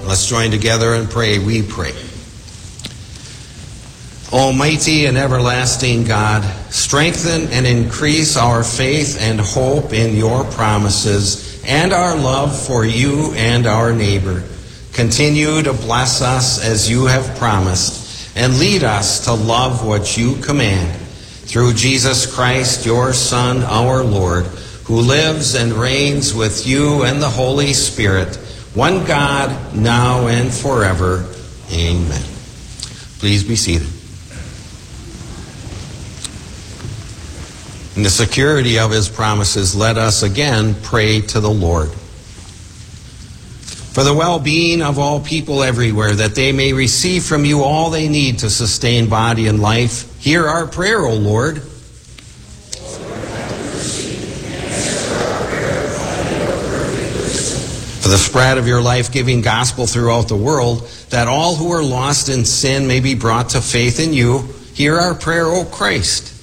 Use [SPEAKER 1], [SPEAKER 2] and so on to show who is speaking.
[SPEAKER 1] Let's join together and pray. We pray. Almighty and everlasting God, strengthen and increase our faith and hope in your promises and our love for you and our neighbor. Continue to bless us as you have promised and lead us to love what you command. Through Jesus Christ, your Son, our Lord, who lives and reigns with you and the Holy Spirit, one God, now and forever. Amen. Please be seated. In the security of his promises, let us again pray to the Lord. For the well-being of all people everywhere, that they may receive from you all they need to sustain body and life, hear our prayer, O Lord. For the spread of your life-giving gospel throughout the world, that all who are lost in sin may be brought to faith in you, hear our prayer, O Christ.